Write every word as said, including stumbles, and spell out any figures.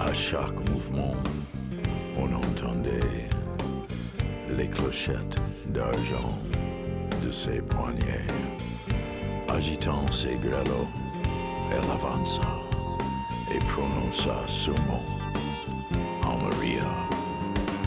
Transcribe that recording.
À chaque mouvement, on entendait les clochettes d'argent de ses poignets. Agitant ses grelots, elle avança et prononça ce mot.